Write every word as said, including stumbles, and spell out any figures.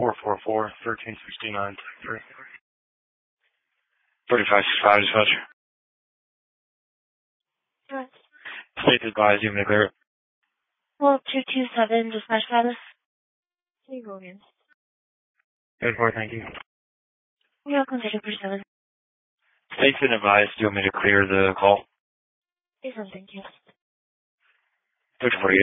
four four four, one three six nine three. thirty-five sixty-five, dispatch. Yes. State advised, you may clear it. Well, two two seven, dispatch status. Can you go again? Good for thank you. We are considered for seven. State's been advised, do you want me to clear the call? Yes, thank you. thirty forty-eight.